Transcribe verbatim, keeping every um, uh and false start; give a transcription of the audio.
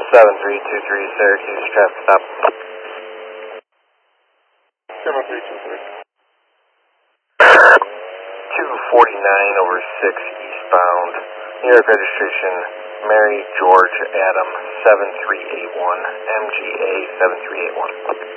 seven three two three Syracuse, traffic stop. seven three two three. two forty-nine over six eastbound, New York registration, Mary George Adam seven three eight one, M G A seven three eight one.